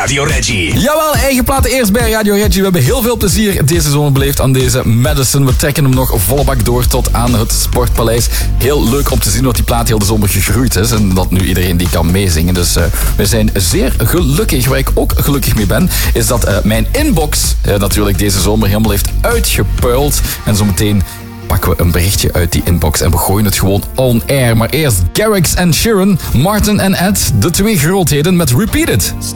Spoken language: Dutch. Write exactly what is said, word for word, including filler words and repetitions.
Radio Reggie. Jawel, eigen platen eerst bij Radio Reggie. We hebben heel veel plezier deze zomer beleefd aan deze Madison. We trekken hem nog volle bak door tot aan het Sportpaleis. Heel leuk om te zien wat die plaat heel de zomer gegroeid is. En dat nu iedereen die kan meezingen. Dus uh, we zijn zeer gelukkig. Waar ik ook gelukkig mee ben, is dat uh, mijn inbox uh, natuurlijk deze zomer helemaal heeft uitgepuild. En zometeen pakken we een berichtje uit die inbox en we gooien het gewoon on air. Maar eerst Garrix en Sheeran, Martin en Ed, de twee grootheden met Repeat It.